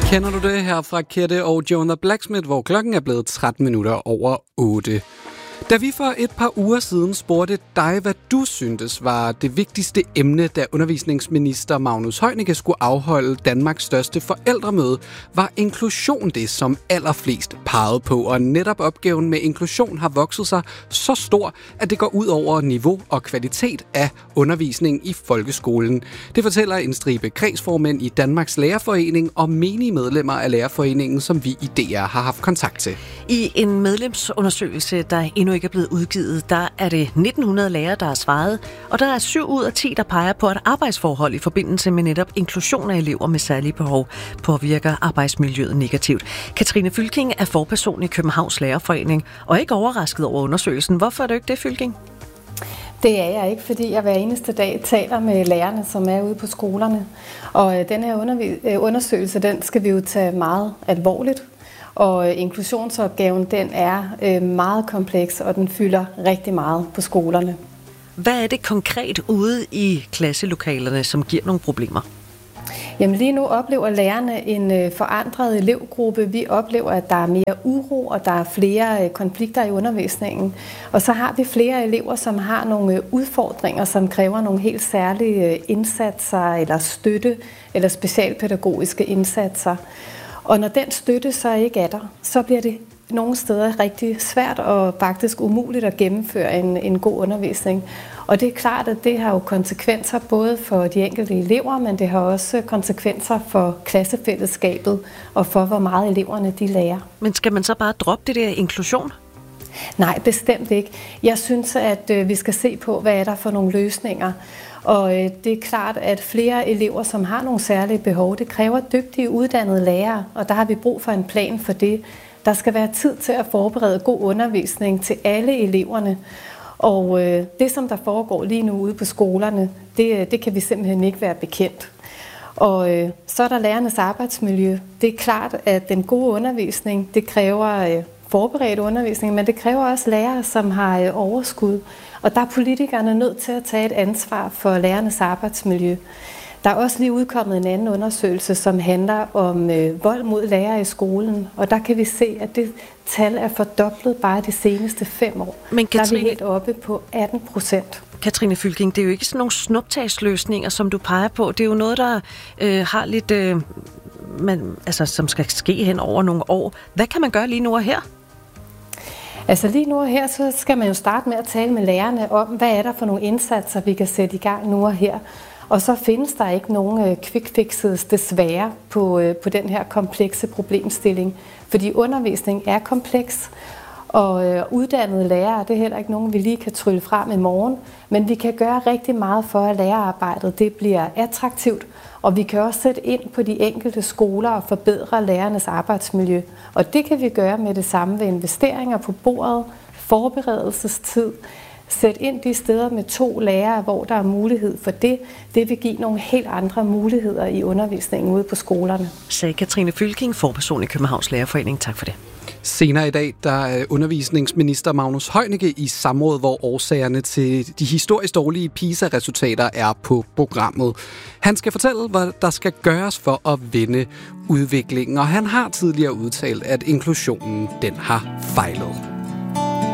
Kender du det her fra Kette og Jonah Blacksmith, hvor klokken er blevet 13 minutter over 8? Da vi for et par uger siden spurgte dig, hvad du syntes var det vigtigste emne, da undervisningsminister Magnus Heunicke skulle afholde Danmarks største forældremøde, var inklusion det, som allerflest pegede på. Og netop opgaven med inklusion har vokset sig så stor, at det går ud over niveau og kvalitet af undervisning i folkeskolen. Det fortæller en stribe kredsformænd i Danmarks Lærerforening og menige medlemmer af Lærerforeningen, som vi i DR har haft kontakt til. I en medlemsundersøgelse, der endnu ikke er blevet udgivet, der er det 1900 lærere, der har svaret, og der er 7 ud af 10, der peger på, at arbejdsforhold i forbindelse med netop inklusion af elever med særlige behov påvirker arbejdsmiljøet negativt. Katrine Fylking er forperson i Københavns Lærerforening, og ikke overrasket over undersøgelsen. Hvorfor er du ikke det, Fylking? Det er jeg ikke, fordi jeg hver eneste dag taler med lærerne, som er ude på skolerne. Og den her undersøgelse, den skal vi jo tage meget alvorligt. Og inklusionsopgaven, den er meget kompleks, og den fylder rigtig meget på skolerne. Hvad er det konkret ude i klasselokalerne, som giver nogle problemer? Jamen lige nu oplever lærerne en forandret elevgruppe. Vi oplever, at der er mere uro, og der er flere konflikter i undervisningen. Og så har vi flere elever, som har nogle udfordringer, som kræver nogle helt særlige indsatser, eller støtte, eller specialpædagogiske indsatser. Og når den støtte så ikke er der, så bliver det nogle steder rigtig svært og faktisk umuligt at gennemføre en god undervisning. Og det er klart, at det har jo konsekvenser både for de enkelte elever, men det har også konsekvenser for klassefællesskabet og for, hvor meget eleverne de lærer. Men skal man så bare droppe det der inklusion? Nej, bestemt ikke. Jeg synes, at vi skal se på, hvad er der for nogle løsninger. Og det er klart, at flere elever, som har nogle særlige behov, det kræver dygtige, uddannede lærere, og der har vi brug for en plan for det. Der skal være tid til at forberede god undervisning til alle eleverne. Og det, som der foregår lige nu ude på skolerne, det kan vi simpelthen ikke være bekendt. Og så er der lærernes arbejdsmiljø. Det er klart, at den gode undervisning, det kræver forberedt undervisning, men det kræver også lærere, som har overskud. Og der er politikerne nødt til at tage et ansvar for lærernes arbejdsmiljø. Der er også lige udkommet en anden undersøgelse, som handler om vold mod lærere i skolen. Og der kan vi se, at det tal er fordoblet bare de seneste 5 år. Men Katrine, der er vi helt oppe på 18%. Katrine Fylking, det er jo ikke sådan nogle snuptagsløsninger, som du peger på. Det er jo noget, der har lidt, som skal ske hen over nogle år. Hvad kan man gøre lige nu og her? Altså lige nu og her, så skal man jo starte med at tale med lærerne om, hvad er der for nogle indsatser, vi kan sætte i gang nu og her. Og så findes der ikke nogen quick fixes desværre på den her komplekse problemstilling. Fordi undervisning er kompleks, og uddannede lærere, det er heller ikke nogen, vi lige kan trylle frem i morgen. Men vi kan gøre rigtig meget for, at lærerarbejdet det bliver attraktivt. Og vi kan også sætte ind på de enkelte skoler og forbedre lærernes arbejdsmiljø. Og det kan vi gøre med det samme ved investeringer på bordet, forberedelsestid. Sæt ind de steder med 2 lærere, hvor der er mulighed for det. Det vil give nogle helt andre muligheder i undervisningen ude på skolerne. Sagde Katrine Fylking, forperson i Københavns Lærerforening. Tak for det. Senere i dag, der er undervisningsminister Magnus Heunicke i samråd, hvor årsagerne til de historisk dårlige PISA-resultater er på programmet. Han skal fortælle, hvad der skal gøres for at vende udviklingen, og han har tidligere udtalt, at inklusionen den har fejlet.